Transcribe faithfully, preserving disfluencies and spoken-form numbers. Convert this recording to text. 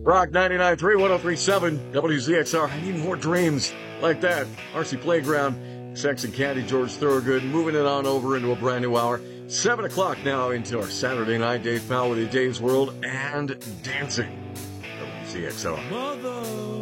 Rock ninety-nine point three, one oh three point seven, W Z X R. I need more dreams like that. R C Playground, Sex and Candy, George Thorogood, moving it on over into a brand new hour. Seven o'clock now into our Saturday night. Dave Powell with you, Dave's World and Dancing. W Z X R. Mother.